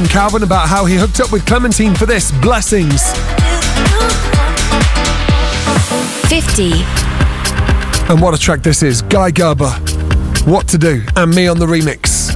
Calvin about how he hooked up with Clementine for this, Blessings. 50. And what a track this is. Guy Gerber, What to Do, and me on the remix.